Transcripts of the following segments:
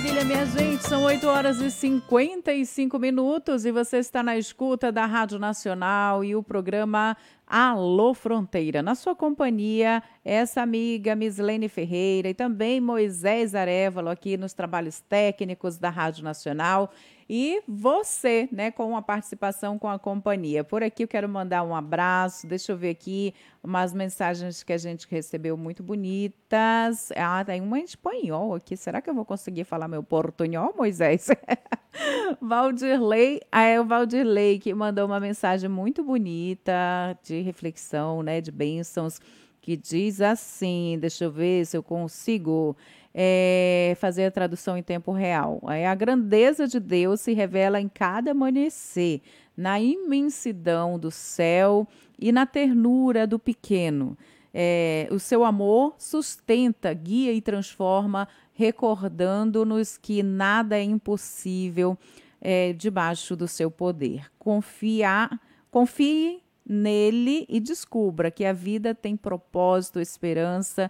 Maravilha, minha gente, são 8 horas e 55 minutos e você está na escuta da Rádio Nacional e o programa Alô Fronteira. Na sua companhia, essa amiga Mislene Ferreira e também Moisés Arévalo aqui nos trabalhos técnicos da Rádio Nacional. E você, né, com a participação com a companhia. Por aqui eu quero mandar um abraço, deixa eu ver aqui umas mensagens que a gente recebeu muito bonitas. Ah, tem uma em espanhol aqui, será que eu vou conseguir falar meu portunhol, Moisés? Valdirley, é o Valdirley que mandou uma mensagem muito bonita de reflexão, né, de bênçãos, que diz assim, deixa eu ver se eu consigo fazer a tradução em tempo real. A grandeza de Deus se revela em cada amanhecer, na imensidão do céu e na ternura do pequeno. O seu amor sustenta, guia e transforma, recordando-nos que nada é impossível debaixo do seu poder. Confie nele e descubra que a vida tem propósito, esperança,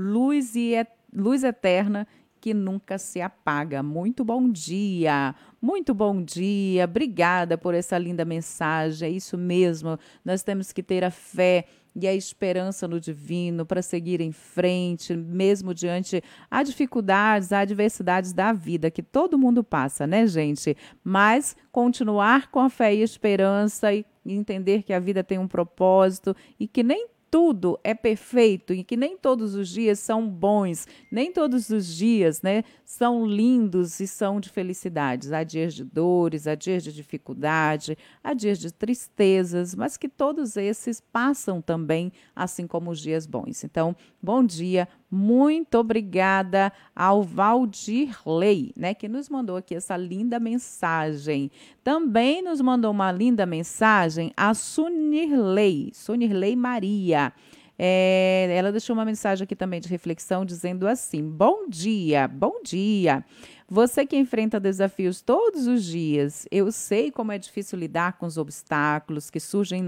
luz eterna que nunca se apaga. Muito bom dia, muito bom dia. Obrigada por essa linda mensagem. É isso mesmo, nós temos que ter a fé e a esperança no divino para seguir em frente, mesmo diante as dificuldades, as adversidades da vida, que todo mundo passa, né, gente? Mas continuar com a fé e esperança e entender que a vida tem um propósito e que nem tudo é perfeito e que nem todos os dias são bons, nem todos os dias, né, são lindos e são de felicidades. Há dias de dores, há dias de dificuldade, há dias de tristezas, mas que todos esses passam também, assim como os dias bons. Então, bom dia, muito obrigada ao Valdirley, né, que nos mandou aqui essa linda mensagem. Também nos mandou uma linda mensagem a Sunirley Maria. Ela deixou uma mensagem aqui também de reflexão dizendo assim: bom dia, bom dia. Você que enfrenta desafios todos os dias, eu sei como é difícil lidar com os obstáculos que surgem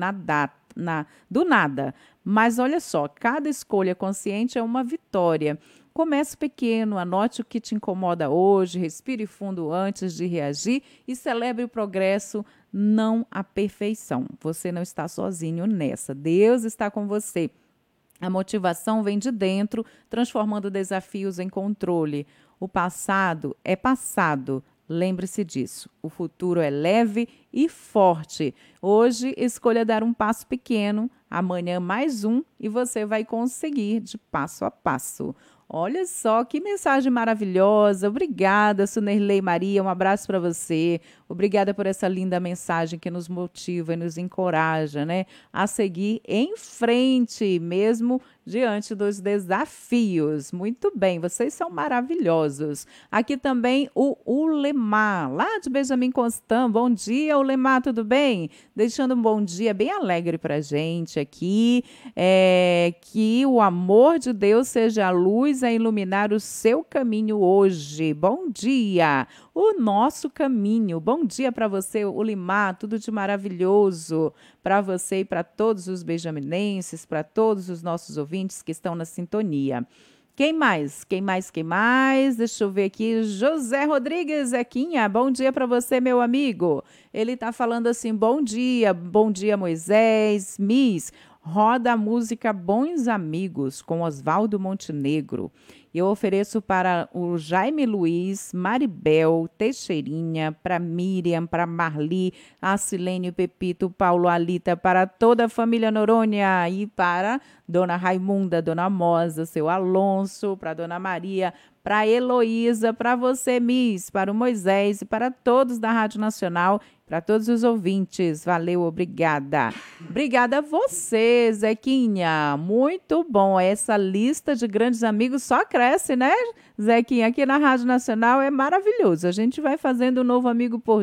do nada. Mas olha só, cada escolha consciente é uma vitória. Comece pequeno, anote o que te incomoda hoje, respire fundo antes de reagir e celebre o progresso, não a perfeição. Você não está sozinho nessa. Deus está com você. A motivação vem de dentro, transformando desafios em controle. O passado é passado. Lembre-se disso. O futuro é leve e forte. Hoje, escolha dar um passo pequeno, amanhã mais um e você vai conseguir de passo a passo. Olha só que mensagem maravilhosa. Obrigada, Sunerley Maria. Um abraço para você. Obrigada por essa linda mensagem que nos motiva e nos encoraja, né, a seguir em frente, mesmo diante dos desafios. Muito bem, vocês são maravilhosos. Aqui também o Ulemar, lá de Benjamin Constant. Bom dia, Ulemar, tudo bem? Deixando um bom dia bem alegre para a gente aqui. Que o amor de Deus seja a luz a iluminar o seu caminho hoje. Bom dia, o nosso caminho. Bom dia para você, Ulimar, tudo de maravilhoso para você e para todos os benjaminenses, para todos os nossos ouvintes que estão na sintonia. Quem mais? Quem mais? Deixa eu ver aqui. José Rodrigues, Zequinha, bom dia para você, meu amigo. Ele está falando assim, bom dia Moisés, Miss. Roda a música Bons Amigos, com Oswaldo Montenegro. Eu ofereço para o Jaime Luiz, Maribel, Teixeirinha, para Miriam, para Marli, a Silênio Pepito, Paulo Alita, para toda a família Noronha e para Dona Raimunda, Dona Mosa, seu Alonso, para Dona Maria, para Heloísa, para você, Miss, para o Moisés e para todos da Rádio Nacional, para todos os ouvintes. Valeu, obrigada. Obrigada a você, Zequinha. Muito bom. Essa lista de grandes amigos só cresce, né, Zequinha? Aqui na Rádio Nacional é maravilhoso. A gente vai fazendo um novo amigo por